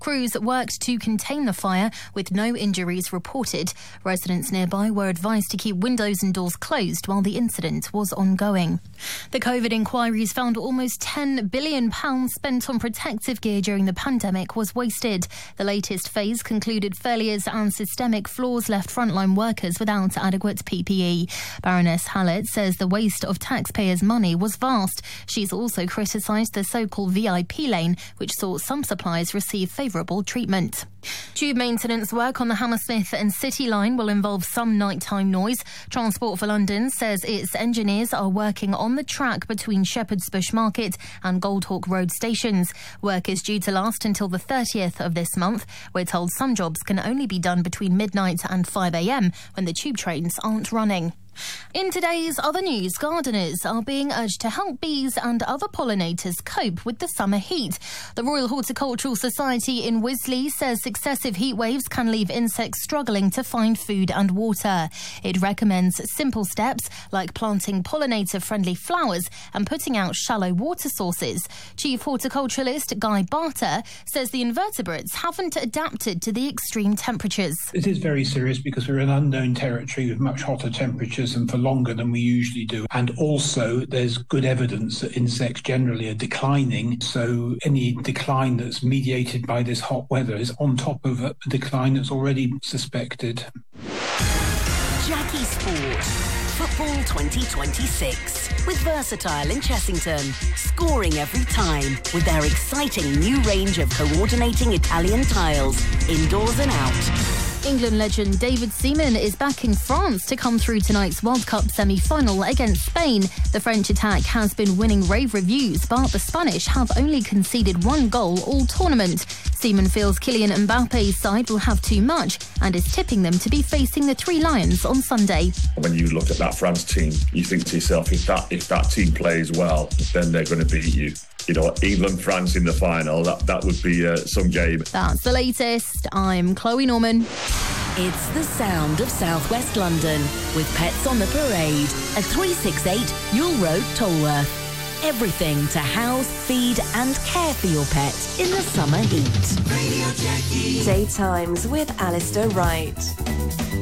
Crews worked to contain the fire with no injuries reported. Residents nearby were advised to keep windows and doors closed while the incident was ongoing. The COVID inquiries found almost £10 billion spent on protective gear during the pandemic was wasted. The latest phase concluded failures and systemic flaws left frontline workers without adequate PPE. Baroness Hallett says the waste of taxpayers' money was vast. She's also criticised the so-called VIP lane, which saw some supplies receive favourable treatment. Tube maintenance work on the Hammersmith and City line will involve some nighttime noise. Transport for London says its engineers are working on the track between Shepherd's Bush Market and Goldhawk Road stations. Work is due to last until the 30th of this month. We're told some jobs can only be done between midnight and 5 a.m. when the tube trains aren't running. In today's other news, gardeners are being urged to help bees and other pollinators cope with the summer heat. The Royal Horticultural Society in Wisley says successive heat waves can leave insects struggling to find food and water. It recommends simple steps like planting pollinator-friendly flowers and putting out shallow water sources. Chief Horticulturalist Guy Barter says the invertebrates haven't adapted to the extreme temperatures. It is very serious because we're in unknown territory with much hotter temperatures and for longer than we usually do. And also there's good evidence that insects generally are declining. So any decline that's mediated by this hot weather is on top of a decline that's already suspected. Jackie Sport. Football 2026 with Versatile in Chessington, scoring every time with their exciting new range of coordinating Italian tiles, indoors and out. England legend David Seaman is back in France to come through tonight's World Cup semi-final against Spain. The French attack has been winning rave reviews, but the Spanish have only conceded one goal all tournament. Seaman feels Kylian Mbappe's side will have too much and is tipping them to be facing the Three Lions on Sunday. When you look at that France team, you think to yourself, if that team plays well, then they're going to beat you. You know, England-France in the final, that would be some game. That's the latest. I'm Chloe Norman. It's the sound of southwest London with Pets on the Parade at 368 Yule Road, Tolworth. Everything to house, feed and care for your pet in the summer heat. Radio Jackie. Daytimes with Alistair Wright.